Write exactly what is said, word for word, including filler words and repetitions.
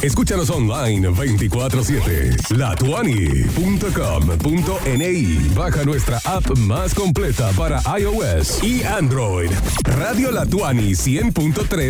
Escúchanos online veinticuatro siete. latuani punto com punto ni. Baja nuestra app más completa para iOS y Android. Radio Latuani cien punto tres